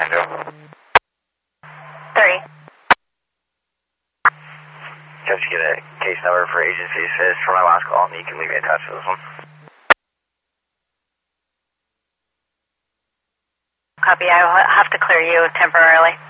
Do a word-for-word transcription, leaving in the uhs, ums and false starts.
Andrew. Three. Just get a case number for agency assist for my last call, and you can leave me attached to this one. Copy. I will have to clear you temporarily.